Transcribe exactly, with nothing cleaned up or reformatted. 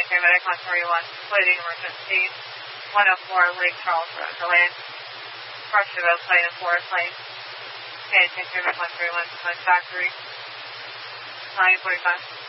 paramedic one thirty-one, completing emergency one oh four Lake Charles Road. Delayed. Departure of plane and forward plane. Okay, take paramedic one thirty-one, contact three. nine forty-five.